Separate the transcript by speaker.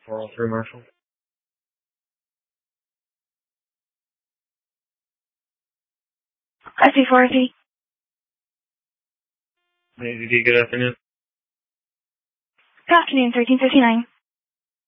Speaker 1: 403 Marshall.
Speaker 2: SC403.
Speaker 1: Hey, good afternoon.
Speaker 2: Good afternoon, 1359.